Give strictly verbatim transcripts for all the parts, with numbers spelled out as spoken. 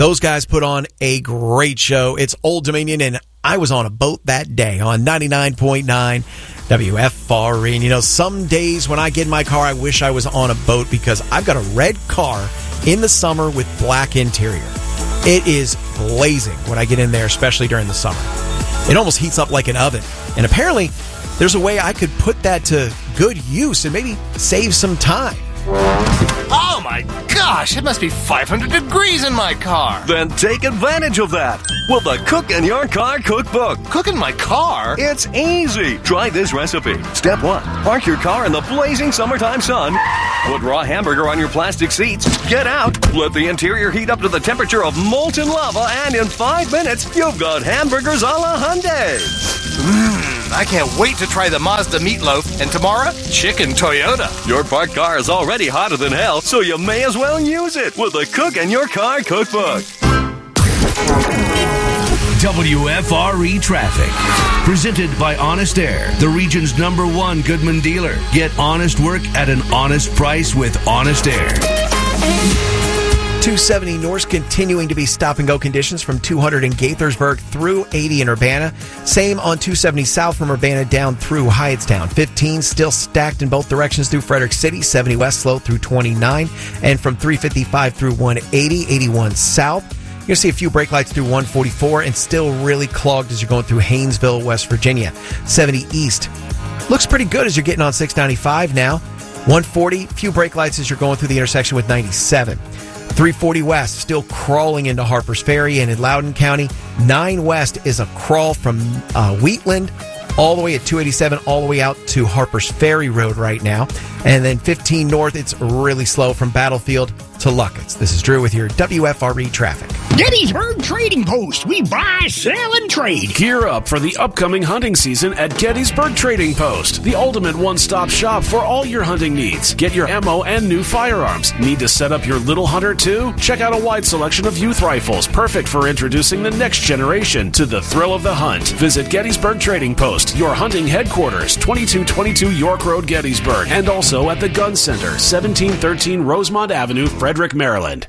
Those guys put on a great show. It's Old Dominion, and I was on a boat that day on ninety-nine point nine W F R E. And, you know, some days when I get in my car, I wish I was on a boat because I've got a red car in the summer with black interior. It is blazing when I get in there, especially during the summer. It almost heats up like an oven. And apparently, there's a way I could put that to good use and maybe save some time. Oh my gosh, it must be five hundred degrees in my car. Then take advantage of that with the Cook in Your Car Cookbook. Cook in my car? It's easy. Try this recipe. Step one, park your car in the blazing summertime sun. Put raw hamburger on your plastic seats. Get out. Let the interior heat up to the temperature of molten lava, and in five minutes, you've got hamburgers a la Hyundai. Mmm, I can't wait to try the Mazda meatloaf, and tomorrow, chicken Toyota. Your parked car is already hotter than hell, so you may as well use it with the Cook in Your Car Cookbook. W F R E Traffic. Presented by Honest Air, the region's number one Goodman dealer. Get honest work at an honest price with Honest Air. two seventy North continuing to be stop-and-go conditions from two hundred in Gaithersburg through eighty in Urbana. Same on two seventy South from Urbana down through Hyattstown. fifteen still stacked in both directions through Frederick City. seventy West slow through twenty-nine. And from three fifty-five through one eighty. eighty-one South. You're going to see a few brake lights through one forty-four and still really clogged as you're going through Haynesville, West Virginia. seventy East looks pretty good as you're getting on six ninety-five now. one forty, few brake lights as you're going through the intersection with ninety-seven. three forty West still crawling into Harpers Ferry and in Loudoun County. nine West is a crawl from uh, Wheatland all the way at two eighty-seven, all the way out to Harpers Ferry Road right now. And then fifteen North, it's really slow from Battlefield to Luckett's. This is Drew with your W F R E traffic. Gettysburg Trading Post. We buy, sell, and trade. Gear up for the upcoming hunting season at Gettysburg Trading Post, the ultimate one-stop shop for all your hunting needs. Get your ammo and new firearms. Need to set up your little hunter too? Check out a wide selection of youth rifles, perfect for introducing the next generation to the thrill of the hunt. Visit Gettysburg Trading Post, your hunting headquarters, twenty-two twenty-two York Road, Gettysburg, and also at the Gun Center, seventeen thirteen Rosemont Avenue, Frederick, Maryland.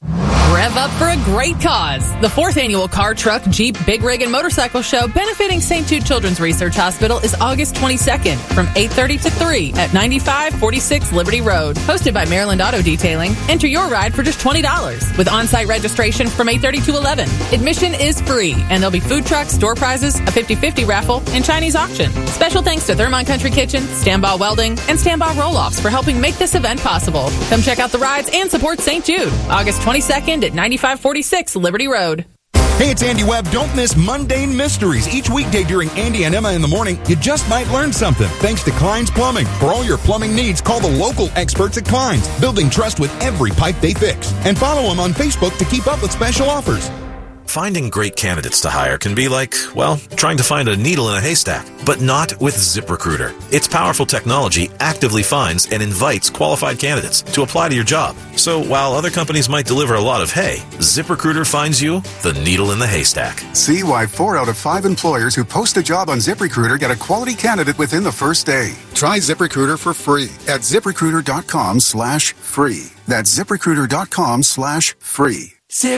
Rev up for a great cause. The fourth annual Car, Truck, Jeep, Big Rig, and Motorcycle Show benefiting Saint Jude Children's Research Hospital is August twenty-second from eight thirty to three at ninety-five forty-six Liberty Road. Hosted by Maryland Auto Detailing. Enter your ride for just twenty dollars with on-site registration from eight thirty to eleven. Admission is free, and there'll be food trucks, door prizes, a fifty-fifty raffle, and Chinese auction. Special thanks to Thermont Country Kitchen, Stand-By Welding, and Stand-By Roll-Offs for helping make this event possible. Come check out the rides and support Saint Jude. August twenty-second at ninety-five forty-six Liberty Road. Hey, it's Andy Webb. Don't miss Mundane Mysteries. Each weekday during Andy and Emma in the morning, you just might learn something. Thanks to Klein's Plumbing. For all your plumbing needs, call the local experts at Klein's, building trust with every pipe they fix. And follow them on Facebook to keep up with special offers. Finding great candidates to hire can be like, well, trying to find a needle in a haystack, but not with ZipRecruiter. Its powerful technology actively finds and invites qualified candidates to apply to your job. So while other companies might deliver a lot of hay, ZipRecruiter finds you the needle in the haystack. See why four out of five employers who post a job on ZipRecruiter get a quality candidate within the first day. Try ZipRecruiter for free at ZipRecruiter.com slash free. That's ZipRecruiter.com slash free.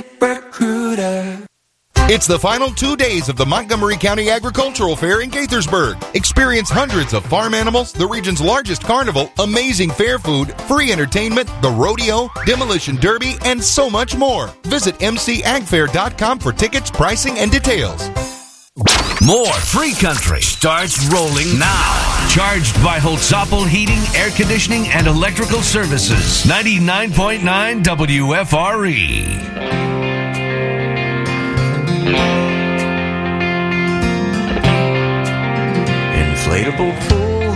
ZipRecruiter. It's the final two days of the Montgomery County Agricultural Fair in Gaithersburg. Experience hundreds of farm animals, the region's largest carnival, amazing fair food, free entertainment, the rodeo, demolition derby, and so much more. Visit m c ag fair dot com for tickets, pricing, and details. More Free Country starts rolling now. Charged by Holtzapfel Heating, Air Conditioning, and Electrical Services. ninety-nine point nine W F R E. Inflatable pool.